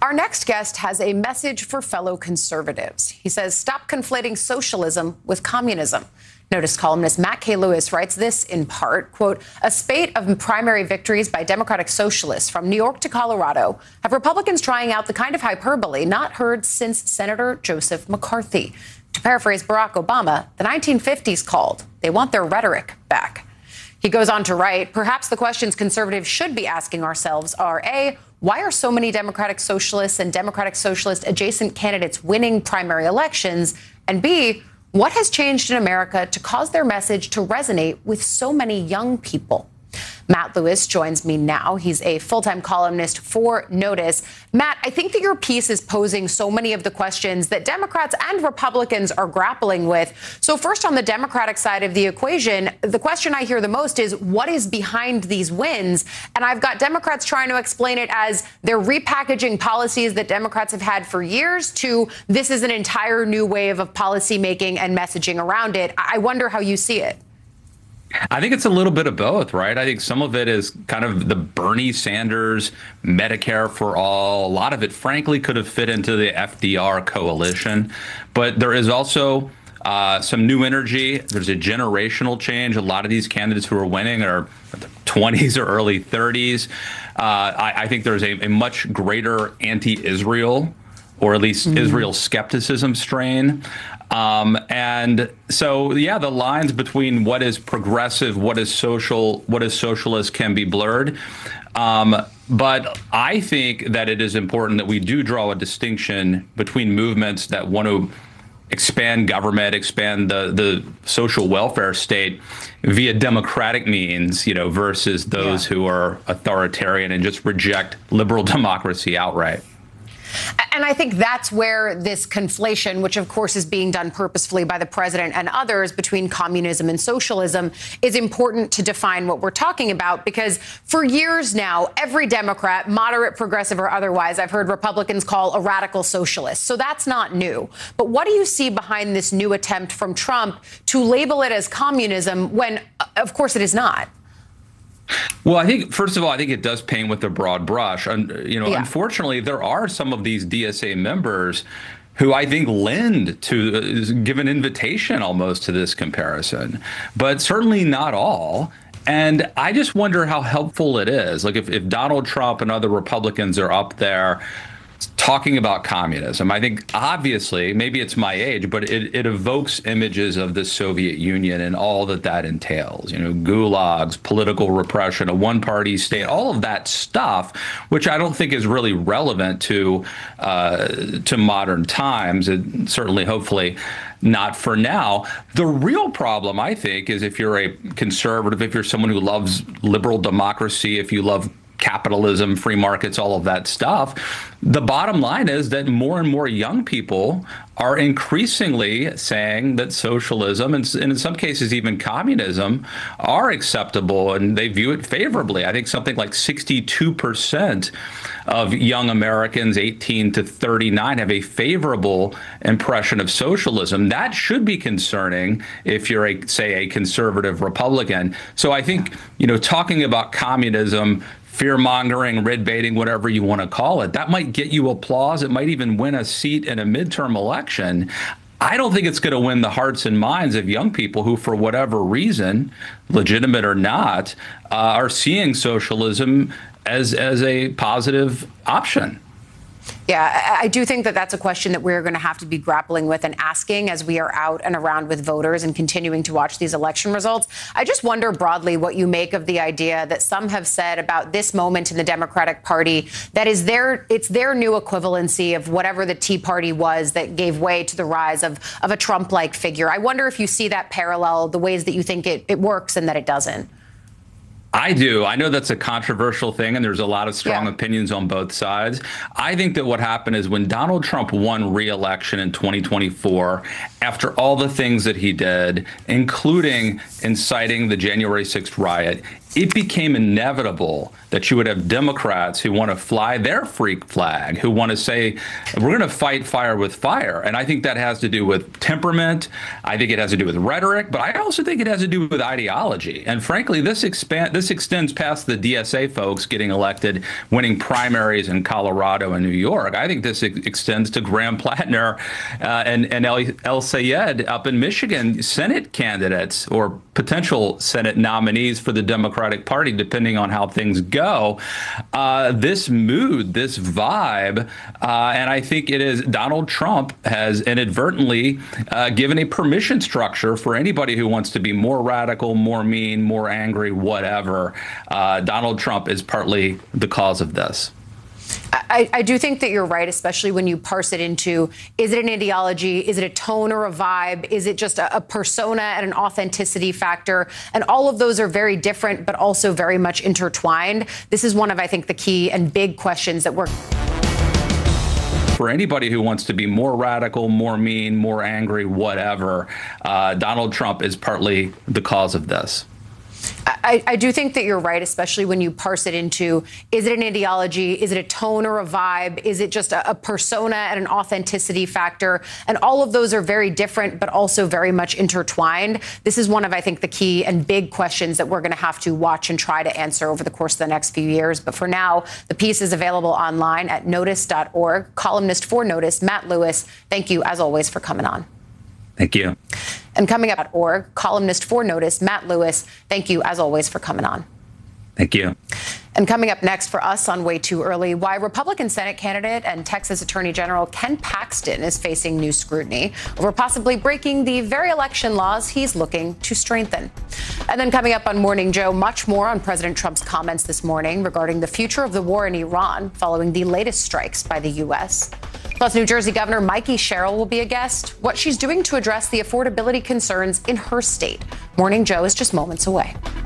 Our next guest has a message for fellow conservatives. He says, stop conflating socialism with communism. Notice columnist Matt K. Lewis writes this in part, quote, a spate of primary victories by Democratic socialists from New York to Colorado have Republicans trying out the kind of hyperbole not heard since Senator Joseph McCarthy. To paraphrase Barack Obama, the 1950s called. They want their rhetoric back. He goes on to write, perhaps the questions conservatives should be asking ourselves are, A, why are so many Democratic socialists and Democratic socialist adjacent candidates winning primary elections? And B, what has changed in America to cause their message to resonate with so many young people? Matt Lewis joins me now. He's a full-time columnist for Notice. Matt, I think that your piece is posing so many of the questions that Democrats and Republicans are grappling with. So first, on the Democratic side of the equation, the question I hear the most is what is behind these wins? And I've got Democrats trying to explain it as they're repackaging policies that Democrats have had for years to this is an entire new wave of policymaking and messaging around it. I wonder how you see it. I think it's a little bit of both, right? I think some of it is kind of the Bernie Sanders Medicare for all. A lot of it, frankly, could have fit into the FDR coalition. But there is also some new energy. There's a generational change. A lot of these candidates who are winning are 20s or early 30s. I think there's a much greater anti-Israel, or at least Israel skepticism strain. And so, yeah, the lines between what is progressive, what is social, what is socialist can be blurred. But I think that it is important that we do draw a distinction between movements that want to expand government, expand the social welfare state via democratic means, versus those who are authoritarian and just reject liberal democracy outright. And I think that's where this conflation, which of course is being done purposefully by the president and others between communism and socialism, is important to define what we're talking about. Because for years now, every Democrat, moderate, progressive or otherwise, I've heard Republicans call a radical socialist. So that's not new. But what do you see behind this new attempt from Trump to label it as communism when, of course, it is not? Well, I think, first of all, I think it does paint with a broad brush. And, unfortunately, there are some of these DSA members who I think lend to give an invitation almost to this comparison, but certainly not all. And I just wonder how helpful it is. Like if Donald Trump and other Republicans are up there talking about communism, I think obviously, maybe it's my age, but it evokes images of the Soviet Union and all that entails, gulags, political repression, a one-party state, all of that stuff, which I don't think is really relevant to modern times, and certainly, hopefully, not for now. The real problem, I think, is if you're a conservative, if you're someone who loves liberal democracy, if you love capitalism, free markets, all of that stuff. The bottom line is that more and more young people are increasingly saying that socialism and in some cases even communism are acceptable and they view it favorably. I think something like 62% of young Americans 18 to 39 have a favorable impression of socialism. That should be concerning if you're say a conservative Republican. So I think, talking about communism, fear-mongering, red baiting, whatever you want to call it, that might get you applause. It might even win a seat in a midterm election. I don't think it's going to win the hearts and minds of young people who, for whatever reason, legitimate or not, are seeing socialism as a positive option. Yeah, I do think that that's a question that we're going to have to be grappling with and asking as we are out and around with voters and continuing to watch these election results. I just wonder broadly what you make of the idea that some have said about this moment in the Democratic Party that it's their new equivalency of whatever the Tea Party was that gave way to the rise of a Trump-like figure. I wonder if you see that parallel, the ways that you think it works and that it doesn't. I do. I know that's a controversial thing, and there's a lot of strong opinions on both sides. I think that what happened is when Donald Trump won re-election in 2024, after all the things that he did, including inciting the January 6th riot, it became inevitable that you would have Democrats who want to fly their freak flag, who want to say, we're going to fight fire with fire. And I think that has to do with temperament. I think it has to do with rhetoric, but I also think it has to do with ideology. And frankly, this extends past the DSA folks getting elected, winning primaries in Colorado and New York. I think this extends to Graham Plattner and El Sayed up in Michigan, Senate candidates or potential Senate nominees for the Democratic Party, depending on how things go. This mood, this vibe, and I think it is Donald Trump has inadvertently given a permission structure for anybody who wants to be more radical, more mean, more angry, whatever. Donald Trump is partly the cause of this. I do think that you're right, especially when you parse it into, is it an ideology? Is it a tone or a vibe? Is it just a persona and an authenticity factor? And all of those are very different, but also very much intertwined. This is one of, I think, the key and big questions that we're... For anybody who wants to be more radical, more mean, more angry, whatever, Donald Trump is partly the cause of this. I do think that you're right, especially when you parse it into, is it an ideology? Is it a tone or a vibe? Is it just a persona and an authenticity factor? And all of those are very different, but also very much intertwined. This is one of, I think, the key and big questions that we're going to have to watch and try to answer over the course of the next few years. But for now, the piece is available online at notice.org. Columnist for Notice, Matt Lewis, thank you, as always, for coming on. Thank you. And coming up at org, columnist for Notice, Matt Lewis, thank you, as always, for coming on. Thank you. And coming up next for us on Way Too Early, why Republican Senate candidate and Texas Attorney General Ken Paxton is facing new scrutiny over possibly breaking the very election laws he's looking to strengthen. And then coming up on Morning Joe, much more on President Trump's comments this morning regarding the future of the war in Iran following the latest strikes by the U.S. Plus, New Jersey Governor Mikey Sherrill will be a guest. What she's doing to address the affordability concerns in her state. Morning Joe is just moments away.